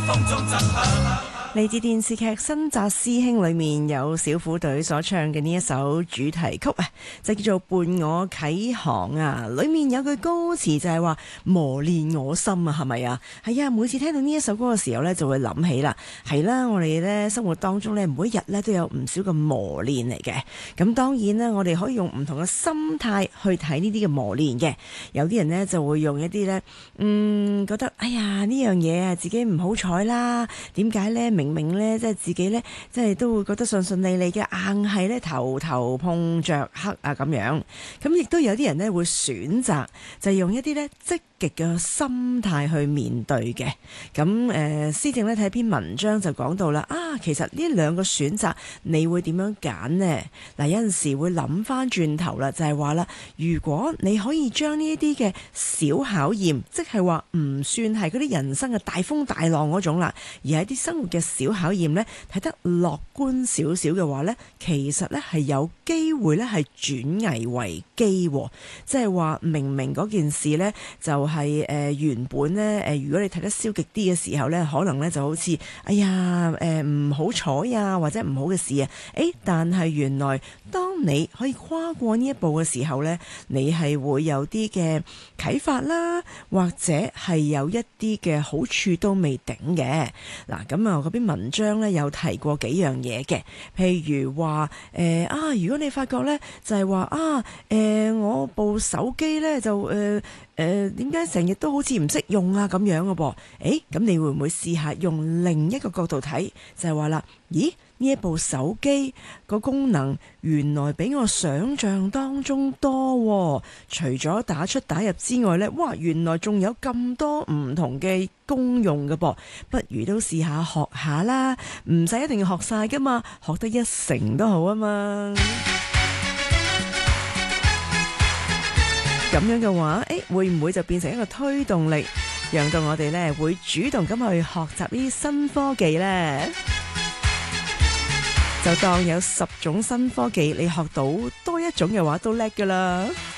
風中震響。 嚟自電視劇《新紮師兄》裏面有小虎隊所唱嘅呢一首主題曲啊，就叫做《伴我啟航》啊。裏面有句歌詞就係話磨練我心啊，係咪啊？係啊，每次聽到呢一首歌嘅時候呢，就會諗起啦。係啦，我哋呢生活當中呢，每一日呢都有唔少嘅磨練嚟嘅。咁當然啦，我哋可以用唔同嘅心態去睇呢啲嘅磨練嘅。有啲人呢就會用一啲呢，覺得哎呀呢樣嘢啊自己唔好彩啦，點解呢？明明咧，即係自己咧，即係都會覺得順順利利嘅，硬係咧頭頭碰着黑啊咁樣。咁亦都有啲人咧會選擇就係用一啲咧積極嘅心態去面對嘅。咁師正咧睇篇文章就講到啦，其實呢兩個選擇你會點樣揀呢？嗱，有陣時會諗翻轉頭啦，就係話啦，如果你可以將呢一啲嘅小考驗，即係話唔算係嗰啲人生嘅大風大浪嗰種啦，而係啲生活嘅小考驗呢，睇得樂觀少少嘅話呢，其實呢係有機會呢係轉危為機，即係話明明嗰件事呢，就係原本呢，如果你睇得消極啲嘅時候呢，可能呢就好似哎呀唔好彩啊，或者唔好嘅事啊，但係原來當你可以跨過呢一步嘅時候呢，你係會有啲嘅啟發啦，或者係有一啲嘅好處都未定嘅。嗱，咁啊嗰篇文章呢有提過幾樣嘢嘅，譬如話如果你發覺呢，就係話我部手機呢，就點解成日都好似唔識用啊咁樣嘅噃？咁你會唔會試下用另一個角度睇，就係話啦，咦？呢一部手機個功能原來比我想象當中多，除咗打出打入之外呢，哇！原來仲有咁多唔同嘅功用嘅噃，不如都試下學下啦，唔使一定要學晒噶嘛，學得一成都好啊嘛。咁樣嘅話，會唔會就變成一個推動力，讓到我哋呢會主動咁去學習呢啲新科技呢？就當有10種新科技，你學到多一種嘅話都叻㗎喇。